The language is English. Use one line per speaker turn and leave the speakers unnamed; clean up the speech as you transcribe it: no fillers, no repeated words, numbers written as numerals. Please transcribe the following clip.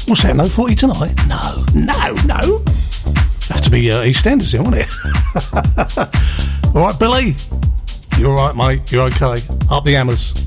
What's that, no footy tonight? No. Have to be EastEnders then, wouldn't it? All right, Billy. You all right, mate? You're okay? Up the hammers.